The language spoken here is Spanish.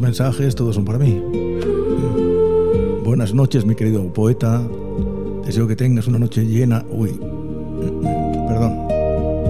mensajes, todos son para mí. Buenas noches, mi querido poeta. Deseo que tengas una noche llena. Uy.